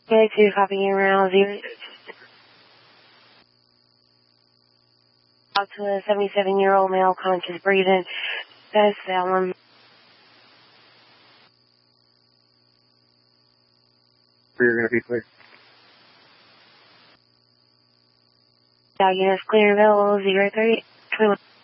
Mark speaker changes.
Speaker 1: 2 copying around 0. Out to a 77-year-old male, conscious breathing. Best Salem.
Speaker 2: You're going to be clear.
Speaker 1: Units clear available 03.